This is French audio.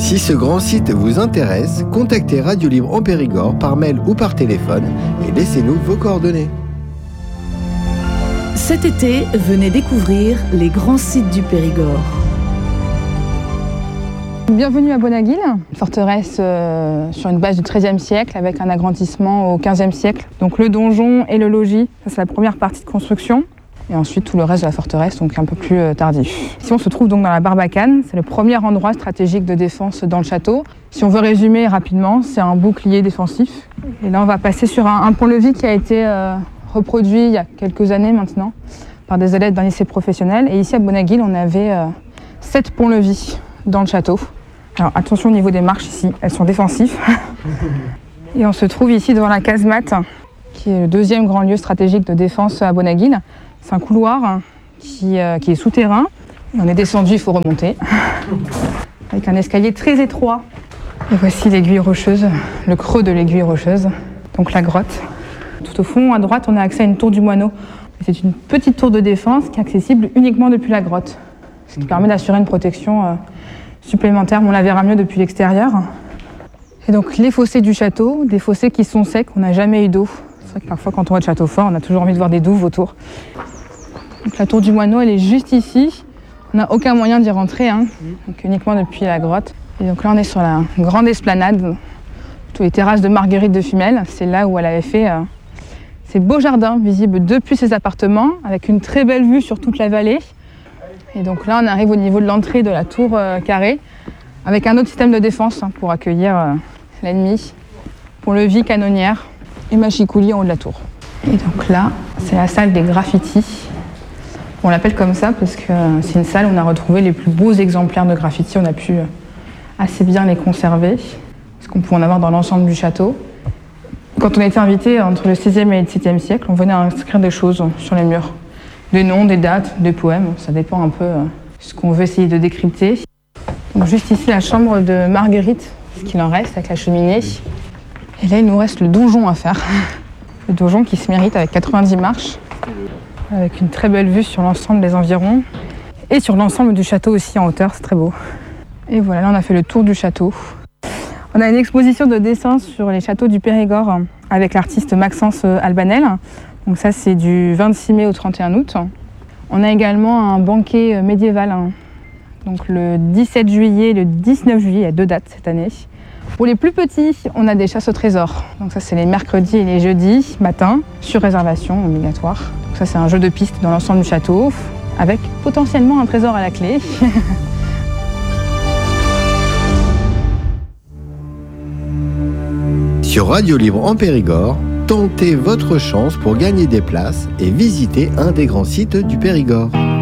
Si ce grand site vous intéresse, contactez Radio Libre en Périgord par mail ou par téléphone et laissez-nous vos coordonnées. Cet été, venez découvrir les grands sites du Périgord. Bienvenue à Bonaguil, une forteresse sur une base du XIIIe siècle avec un agrandissement au XVe siècle. Donc le donjon et le logis, ça c'est la première partie de construction. Et ensuite tout le reste de la forteresse, donc un peu plus tardif. Ici on se trouve donc dans la Barbacane, c'est le premier endroit stratégique de défense dans le château. Si on veut résumer rapidement, c'est un bouclier défensif. Et là on va passer sur un pont-levis qui a été reproduit il y a quelques années maintenant par des élèves d'un lycée professionnel. Et ici à Bonaguil, on avait 7 ponts-levis dans le château. Alors attention au niveau des marches ici, elles sont défensives. Et on se trouve ici devant la casemate, qui est le deuxième grand lieu stratégique de défense à Bonaguil. C'est un couloir qui est souterrain. Et on est descendu, il faut remonter, avec un escalier très étroit. Et voici l'aiguille rocheuse, le creux de l'aiguille rocheuse, donc la grotte. Tout au fond, à droite, on a accès à une tour du moineau. C'est une petite tour de défense qui est accessible uniquement depuis la grotte, ce qui permet d'assurer une protection supplémentaire. On la verra mieux depuis l'extérieur. Et donc les fossés du château, des fossés qui sont secs, on n'a jamais eu d'eau. C'est vrai que parfois quand on va de Châteaufort, on a toujours envie de voir des douves autour. Donc la tour du moineau, elle est juste ici. On n'a aucun moyen d'y rentrer, donc uniquement depuis la grotte. Et donc là, on est sur la grande esplanade, toutes les terrasses de Marguerite de Fumel. C'est là où elle avait fait ces beaux jardins visibles depuis ses appartements, avec une très belle vue sur toute la vallée. Et donc là, on arrive au niveau de l'entrée de la tour carrée, avec un autre système de défense pour accueillir l'ennemi, pont-levis, canonnière et mâchicoulis en haut de la tour. Et donc là, c'est la salle des graffitis. On l'appelle comme ça parce que c'est une salle où on a retrouvé les plus beaux exemplaires de graffitis. On a pu assez bien les conserver, parce qu'on pouvait en avoir dans l'ensemble du château. Quand on était invité entre le XVIe et le XVIIe siècle, on venait inscrire des choses sur les murs. Des noms, des dates, des poèmes, ça dépend un peu de ce qu'on veut essayer de décrypter. Donc juste ici, la chambre de Marguerite, ce qu'il en reste avec la cheminée. Et là, il nous reste le donjon à faire. Le donjon qui se mérite avec 90 marches, avec une très belle vue sur l'ensemble des environs et sur l'ensemble du château aussi en hauteur, c'est très beau. Et voilà, là on a fait le tour du château. On a une exposition de dessins sur les châteaux du Périgord avec l'artiste Maxence Albanel. Donc ça c'est du 26 mai au 31 août. On a également un banquet médiéval, donc le 17 juillet et le 19 juillet, il y a 2 dates cette année. Pour les plus petits, on a des chasses au trésor. Donc ça c'est les mercredis et les jeudis matin, sur réservation obligatoire. Donc ça c'est un jeu de piste dans l'ensemble du château, avec potentiellement un trésor à la clé. Sur Radio Libre en Périgord, tentez votre chance pour gagner des places et visiter un des grands sites du Périgord.